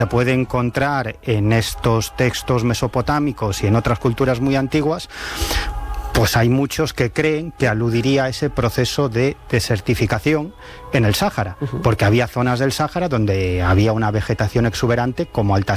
se puede encontrar en estos textos mesopotámicos y en otras culturas muy antiguas, pues hay muchos que creen que aludiría a ese proceso de desertificación en el Sáhara, porque había zonas del Sáhara donde había una vegetación exuberante como Alta